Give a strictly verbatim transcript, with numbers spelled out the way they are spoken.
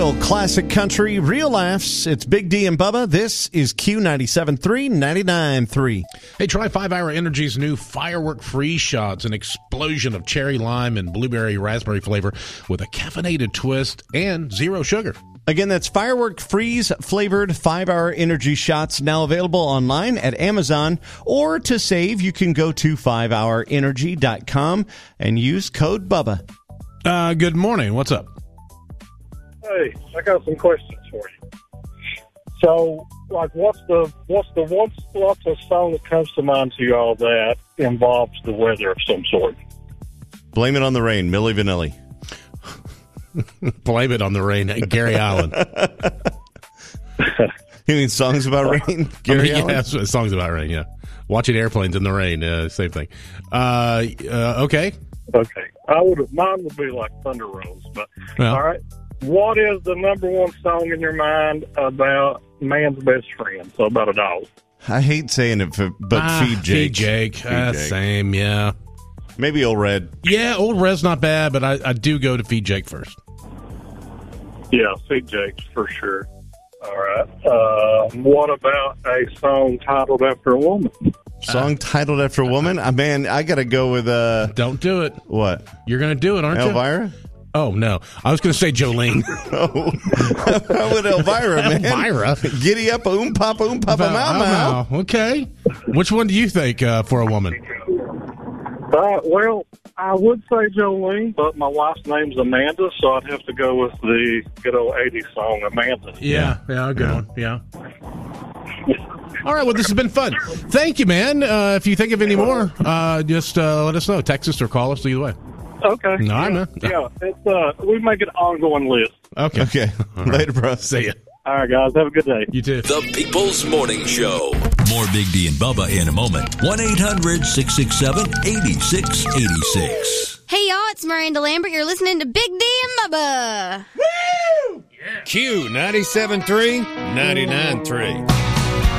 Real classic country, real laughs. It's Big D and Bubba. This is Q ninety-seven point three, ninety-nine point three. Hey, try five hour Energy's new Firework Freeze Shots, an explosion of cherry lime and blueberry raspberry flavor with a caffeinated twist and zero sugar. Again, that's Firework Freeze flavored five hour Energy Shots, now available online at Amazon. Or to save, you can go to five hour energy dot com and use code Bubba. Uh, good morning. What's up? Hey, I got some questions for you. So, like, what's the what's the what's, what's a song that comes to mind to you all that involves the weather of some sort? Blame It on the Rain, Milli Vanilli. Blame It on the Rain, Gary Allen. You mean songs about rain? Gary I mean, Allen? yeah, songs about rain, yeah. Watching airplanes in the rain, uh, same thing. Uh, uh, okay. Okay. I would mine would be like Thunder Rolls, but Well. all right. What is the number one song in your mind about man's best friend? So about a dog. I hate saying it, for, but Ah, Feed Jake. Feed Jake. Feed Uh, Jake. Same, yeah. Maybe Old Red. Yeah, Old Red's not bad, but I, I do go to Feed Jake first. Yeah, Feed Jake for sure. All right. Uh, what about a song titled after a woman? Song titled after a woman? Uh, man, I got to go with, uh, Don't do it. what? You're going to do it, aren't you? Elvira? Oh, no. I was going to say Jolene. Oh, how would Elvira, man? Elvira? Giddy up, oom papa, oom papa, mau mau. Okay. Which one do you think uh, for a woman? Uh, well, I would say Jolene, but my wife's name's Amanda, so I'd have to go with the good old eighties song, Amanda. Yeah, yeah, good one. Yeah. All right, well, this has been fun. Thank you, man. Uh, if you think of any more, uh, just uh, let us know. Text us or call us either way. Okay. No, yeah, I'm not. Yeah, it's, uh, we make an ongoing list. Okay. Okay. Later, bro. See ya. All right, guys. Have a good day. You too. The People's Morning Show. More Big D and Bubba in a moment. one eight hundred six six seven eight six eight six. Hey, y'all, it's Miranda Lambert. You're listening to Big D and Bubba. Q ninety-seven point three, ninety-nine point three.